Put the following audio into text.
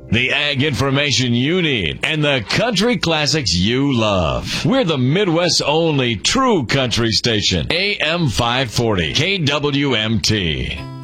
The ag information you need and the country classics you love. We're the Midwest's only true country station. AM 540 KWMT.